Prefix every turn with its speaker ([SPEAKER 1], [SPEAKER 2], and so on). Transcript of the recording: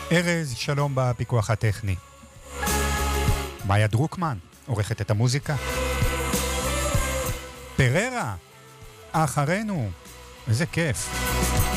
[SPEAKER 1] ארז שלום בפיקוח הטכני. מאיה דרוקמן עורכת את המוזיקה. פררה אחרינו, איזה כיף.